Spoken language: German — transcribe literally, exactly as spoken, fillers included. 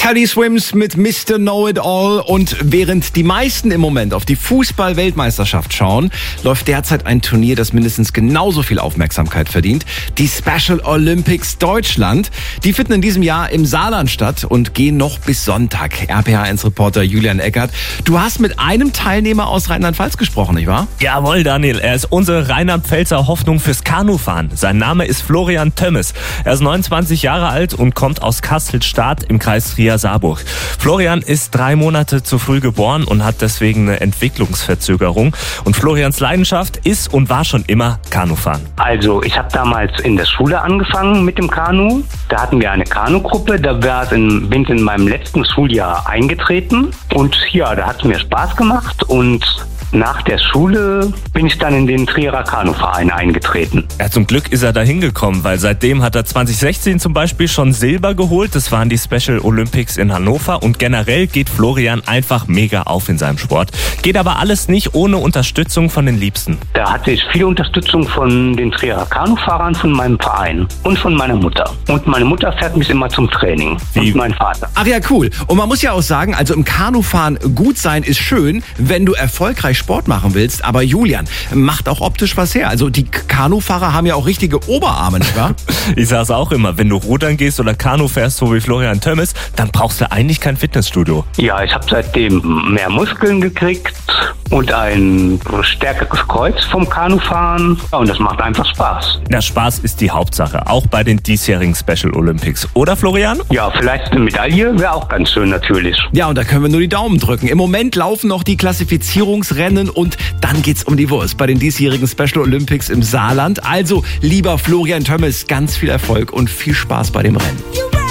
Teddy Swims mit Mister Know-It-All. Und während die meisten im Moment auf die Fußball-Weltmeisterschaft schauen, läuft derzeit ein Turnier, das mindestens genauso viel Aufmerksamkeit verdient. Die Special Olympics Deutschland. Die finden in diesem Jahr im Saarland statt und gehen noch bis Sonntag. R P H eins-Reporter Julian Eckert. Du hast mit einem Teilnehmer aus Rheinland-Pfalz gesprochen, nicht wahr? Jawohl, Daniel. Er ist unsere Rheinland-Pfälzer Hoffnung fürs Kanufahren. Sein Name ist Florian Tömmes. Er ist neunundzwanzig Jahre alt und kommt aus Kassel-Stadt im Kreis Trier-Saarburg. Florian ist drei Monate zu früh geboren und hat deswegen eine Entwicklungsverzögerung. Und Florians Leidenschaft ist und war schon immer Kanufahren. Also ich habe damals in der Schule angefangen mit dem Kanu. Da hatten wir eine Kanugruppe, da war in, bin ich in meinem letzten Schuljahr eingetreten. Und ja, da hat es mir Spaß gemacht und nach der Schule bin ich dann in den Trierer Kanuverein eingetreten. Ja, zum Glück ist er da hingekommen, weil seitdem hat er zwanzig sechzehn zum Beispiel schon Silber geholt. Das waren die Special Olympics in Hannover. Und generell geht Florian einfach mega auf in seinem Sport. Geht aber alles nicht ohne Unterstützung von den Liebsten. Da hatte ich viel Unterstützung von den Trierer Kanufahrern, von meinem Verein und von meiner Mutter. Und meine Mutter fährt mich immer zum Training. Wie? Und mein Vater. Ach ja, cool. Und man muss ja auch sagen, also im Kanufahren gut sein ist schön, wenn du erfolgreich Sport machen willst. Aber Julian, macht auch optisch was her. Also die Kanufahrer haben ja auch richtige Oberarme, nicht wahr? Ich sag's auch immer, wenn du rudern gehst oder Kanu fährst, so wie Florian Tömmes, dann brauchst du eigentlich kein Fitnessstudio. Ja, ich habe seitdem mehr Muskeln gekriegt und ein stärkeres Kreuz vom Kanufahren. Ja, und das macht einfach Spaß. Der Spaß ist die Hauptsache, auch bei den diesjährigen Special Olympics. Oder, Florian? Ja, vielleicht eine Medaille wäre auch ganz schön natürlich. Ja, und da können wir nur die Daumen drücken. Im Moment laufen noch die Klassifizierungsrennen und dann geht's um die Wurst bei den diesjährigen Special Olympics im Saarland. Also, lieber Florian Tömmes, ganz viel Erfolg und viel Spaß bei dem Rennen.